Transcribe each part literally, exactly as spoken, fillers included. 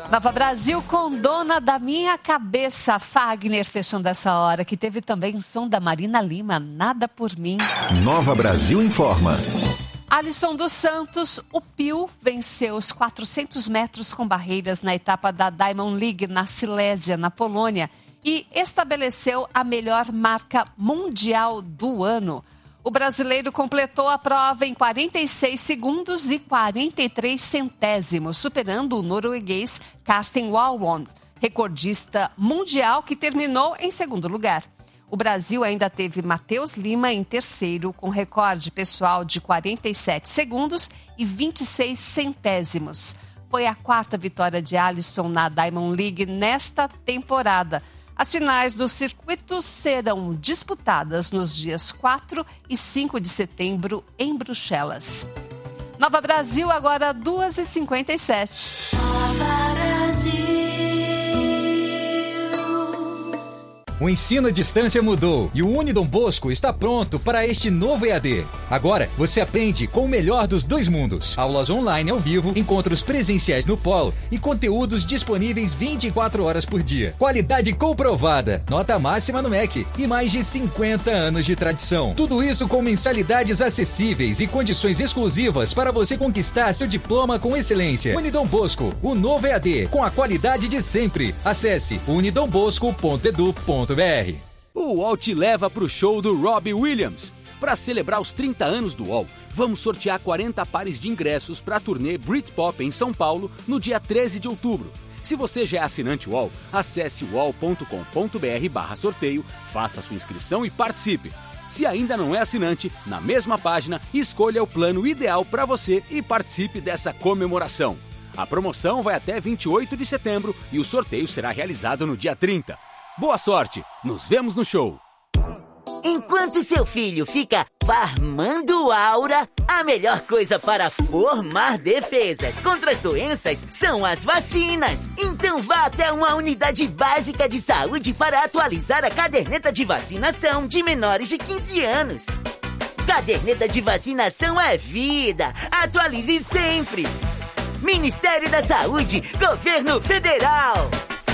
Nova Brasil com Dona da Minha Cabeça, Fagner, fechando essa hora, que teve também o som da Marina Lima, Nada por Mim. Nova Brasil informa. Alisson dos Santos, o Pio, venceu os quatrocentos metros com barreiras na etapa da Diamond League, na Silésia, na Polônia, e estabeleceu a melhor marca mundial do ano. O brasileiro completou a prova em quarenta e seis segundos e quarenta e três centésimos, superando o norueguês Karsten Wahlund, recordista mundial que terminou em segundo lugar. O Brasil ainda teve Matheus Lima em terceiro, com recorde pessoal de quarenta e sete segundos e vinte e seis centésimos. Foi a quarta vitória de Alisson na Diamond League nesta temporada. As finais do circuito serão disputadas nos dias quatro e cinco de setembro em Bruxelas. Nova Brasil, agora duas e cinquenta e sete. Nova Brasil. O ensino à distância mudou e o Unidom Bosco está pronto para este novo E A D. Agora, você aprende com o melhor dos dois mundos. Aulas online ao vivo, encontros presenciais no polo e conteúdos disponíveis vinte e quatro horas por dia. Qualidade comprovada, nota máxima no M E C e mais de cinquenta anos de tradição. Tudo isso com mensalidades acessíveis e condições exclusivas para você conquistar seu diploma com excelência. Unidom Bosco, o novo E A D, com a qualidade de sempre. Acesse unidom bosco ponto edu ponto br. O U O L te leva para o show do Robbie Williams. Para celebrar os trinta anos do U O L, vamos sortear quarenta pares de ingressos para a turnê Britpop em São Paulo no dia treze de outubro. Se você já é assinante U O L, acesse u o l ponto com ponto b r barra sorteio, faça sua inscrição e participe. Se ainda não é assinante, na mesma página, escolha o plano ideal para você e participe dessa comemoração. A promoção vai até vinte e oito de setembro e o sorteio será realizado no dia trinta. Boa sorte! Nos vemos no show! Enquanto seu filho fica farmando aura, a melhor coisa para formar defesas contra as doenças são as vacinas. Então vá até uma unidade básica de saúde para atualizar a caderneta de vacinação de menores de quinze anos. Caderneta de vacinação é vida. Atualize sempre. Ministério da Saúde, Governo Federal.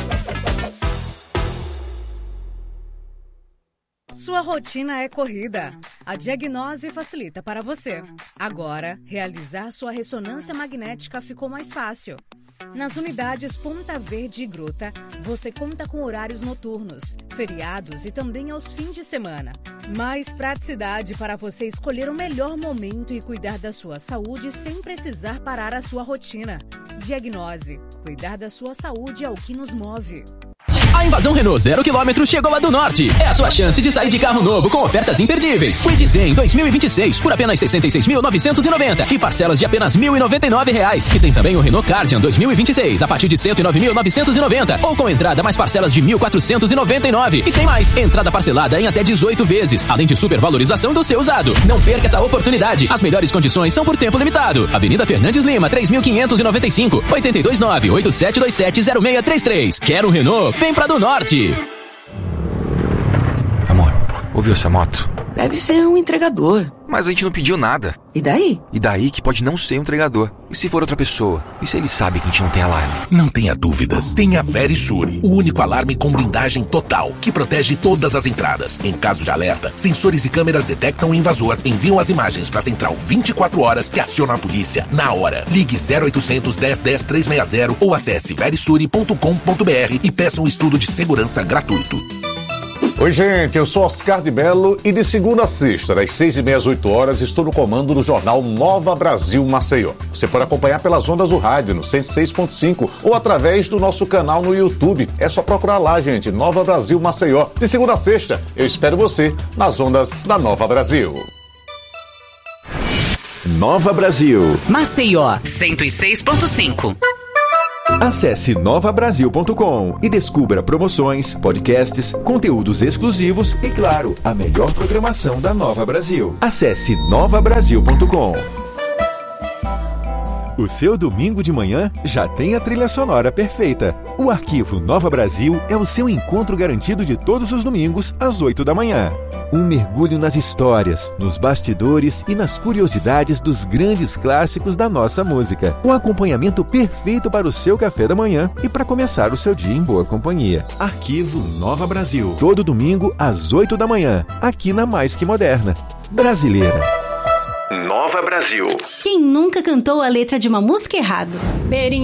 Sua rotina é corrida. A Diagnose facilita para você. Agora, realizar sua ressonância magnética ficou mais fácil. Nas unidades Ponta Verde e Gruta, você conta com horários noturnos, feriados e também aos fins de semana. Mais praticidade para você escolher o melhor momento e cuidar da sua saúde sem precisar parar a sua rotina. Diagnose. Cuidar da sua saúde é o que nos move. A invasão Renault zero quilômetro chegou a do Norte. É a sua chance de sair de carro novo com ofertas imperdíveis. Kwid Zen dois mil e vinte e seis por apenas sessenta e seis mil novecentos e noventa e parcelas de apenas mil e noventa e nove reais. E tem também o Renault Kardian dois mil e vinte e seis a partir de cento e nove mil novecentos e noventa ou com entrada mais parcelas de mil quatrocentos e noventa e nove. E tem mais, entrada parcelada em até dezoito vezes, além de supervalorização do seu usado. Não perca essa oportunidade. As melhores condições são por tempo limitado. Avenida Fernandes Lima, três mil quinhentos e noventa e cinco, oito dois nove, oito sete dois sete, zero seis três três. Quer um Renault? Vem pra do Norte. Amor, ouviu essa moto? Deve ser um entregador. Mas a gente não pediu nada. E daí? E daí que pode não ser um entregador. E se for outra pessoa? E se ele sabe que a gente não tem alarme? Não tenha dúvidas. Tem a Verisure, o único alarme com blindagem total, que protege todas as entradas. Em caso de alerta, sensores e câmeras detectam o invasor, enviam as imagens para a central vinte e quatro horas que aciona a polícia na hora. Ligue zero oitocentos, dez, dez, trezentos e sessenta ou acesse verisure ponto com ponto b r e peça um estudo de segurança gratuito. Oi, gente, eu sou Oscar de Mello e de segunda a sexta, das seis e meia às oito horas, estou no comando do jornal Nova Brasil Maceió. Você pode acompanhar pelas ondas do rádio no cento e seis ponto cinco ou através do nosso canal no YouTube. É só procurar lá, gente, Nova Brasil Maceió. De segunda a sexta, eu espero você nas ondas da Nova Brasil. Nova Brasil. Maceió, cento e seis ponto cinco. Acesse nova brasil ponto com e descubra promoções, podcasts, conteúdos exclusivos e, claro, a melhor programação da Nova Brasil. Acesse nova brasil ponto com. O seu domingo de manhã já tem a trilha sonora perfeita. O arquivo Nova Brasil é o seu encontro garantido de todos os domingos às oito da manhã. Um mergulho nas histórias, nos bastidores e nas curiosidades dos grandes clássicos da nossa música. Um acompanhamento perfeito para o seu café da manhã e para começar o seu dia em boa companhia. Arquivo Nova Brasil. Todo domingo às oito da manhã, aqui na Mais Que Moderna. Brasileira. Nova Brasil. Quem nunca cantou a letra de uma música errado?